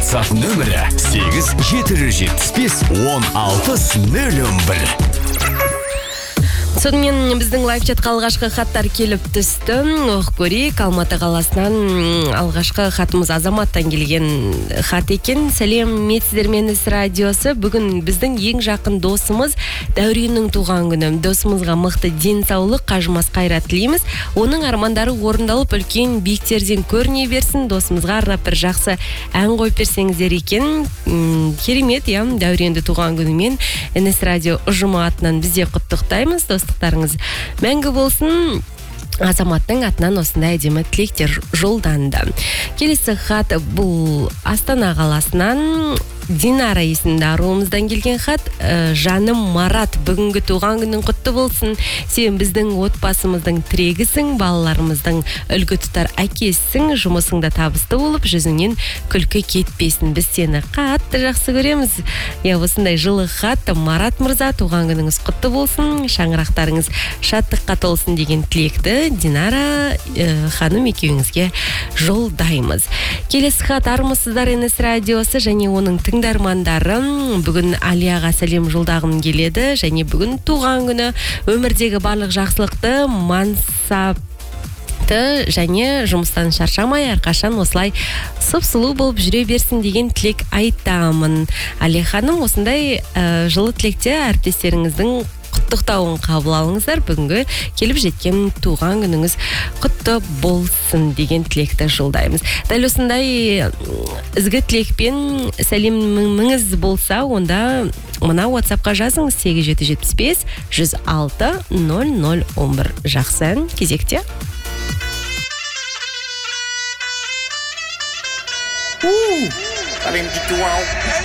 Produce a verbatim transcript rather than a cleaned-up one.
WhatsApp нөмірі сегіз жеті жүз жетпіс бес он алты нөл он бір. Сонымен біздің лайв-чатқа алғашқы хаттар келіп түсті. Оқ көрейік, Алматы қаласынан алғашқы хатымыз Азаматтан келген хат екен. Сәлеметсіздер, мен Іс радиосы. Бүгін біздің ең жақын досымыз Дәуреннің туған күні. Досымызға мықты денсаулық, қажымас қайрат тілейміз. Оның армандары орындалып, үлкен биіктерден көріне берсін. Досымызға арнап бір жақсы ән қойып берсеңіздер екен. Керемет, я, Дәуренді туған күнімен Іс радио ұжымы атынан бізде құттықтаймыз. Достықтарыңыз мәңгі болсын. Азаматтың атынан осындай әдемі тілектер жолданды. Келесі хат бұл Астана қаласынан Динара есімді аруымыздан келген хат. Жаным Марат, бүгінгі туған күнің құтты болсын. Сен біздің отбасымыздың тірегісің, балаларымыздың үлгі тұтар әкесің, жұмысыңда табысты болып, жүзіңнен күлкі кетпесін. Біз сені қатты жақсы көреміз. Я, осындай жылы хат. Марат мырза, туған күніңіз құтты болсын, шаңырақтарыңыз шаттыққа толсын деген тілекті Динара ә, ханым екеуіңізге жолдаймыз. Келесі хат армысыздар Іс радиосы және оның тыңдармандарым. Бүгін Алияға сәлем жолдағым келеді және бүгін туған күні. Өмірдегі барлық жақсылықты, мансап және жұмыстан шаршамай, әрқашан осылай сұп-сұлу болып жүре берсін деген тілек айтамын. Алия ханым, осындай ә, жылы тілекте әріптестеріңіздің құттықтауын қабыл алыңыздар. Бүгінгі келіп жеткен туған күніңіз құтты болсын деген тілекті жолдаймыз. Дәл осындай ізгі тілекпен сәлеміңіз болса, онда мына WhatsAppқа жазыңыз сегіз жеті жетпіс бес жүз алты нөл нөл он бір. Жақсы ән кезекте. Uh, calentito, wow.